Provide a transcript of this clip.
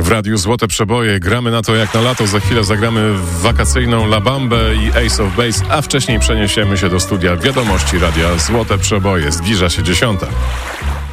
Radiu Złote Przeboje. Gramy na to jak na lato. Za chwilę zagramy w wakacyjną La Bambę i Ace of Base, a wcześniej przeniesiemy się do studia wiadomości Radia Złote Przeboje. Zbliża się 10:00.